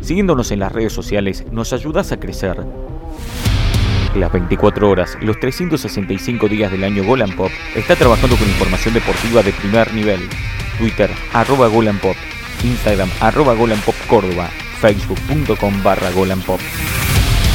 Siguiéndonos en las redes sociales, nos ayudas a crecer. Las 24 horas, los 365 días del año Golan Pop está trabajando con información deportiva de primer nivel. Twitter, @Golan Pop, Instagram, @Golan Pop Córdoba, Facebook.com/Golan Pop.